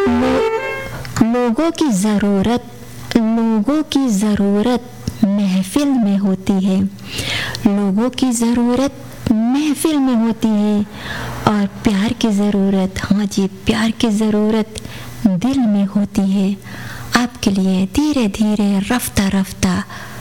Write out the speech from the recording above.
लोगों की ज़रूरत महफिल में होती है, लोगों की ज़रूरत महफिल में होती है, और प्यार की ज़रूरत, हाँ जी, प्यार की ज़रूरत दिल में होती है। आपके लिए धीरे धीरे रफ्ता रफ्ता